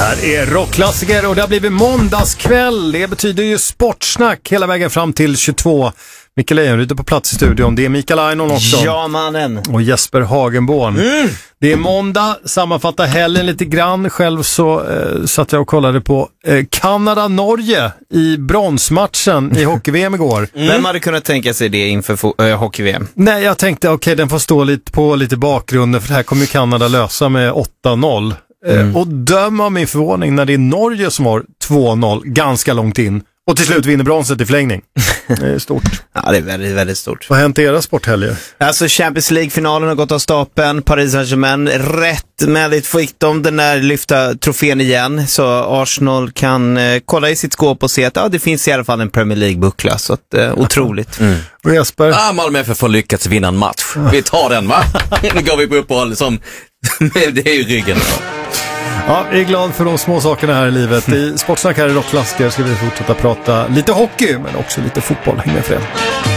här är rockklassiker och det har blivit måndagskväll. Det betyder ju sportsnack hela vägen fram till 22. Mikael Lejonryd är på plats i studion. Det är Mikael Ainon också. Ja, mannen. Och Jesper Hagenborn. Det är måndag, sammanfattar helgen lite grann. Själv så satt jag och kollade på Kanada-Norge i bronsmatchen i hockey-VM igår. Vem hade kunnat tänka sig det inför hockey-VM? Nej, jag tänkte okej, den får stå lite bakgrunden, för det här kommer ju Kanada lösa med 8-0. Och döm av min förvåning när det är Norge som har 2-0 ganska långt in. Och till slut vinner bronset i förlängning. Det är stort. Ja, det är väldigt, väldigt stort. Vad har hänt i era sporthelger? Alltså Champions League-finalen har gått av stapeln. Paris Saint-Germain rättmätigt fick de den där lyfta trofén igen. Så Arsenal kan kolla i sitt skåp och se att det finns i alla fall en Premier League-buckla. Så att, otroligt. Och Jesper? Malmö FF får lyckats vinna en match. Vi tar den, va? Nu går vi på uppehåll som... det är ju ryggen. Ja, jag är glad för de små sakerna här i livet. I Sportsnack här i rockklassiker ska vi fortsätta prata lite hockey, men också lite fotboll. Häng med för det.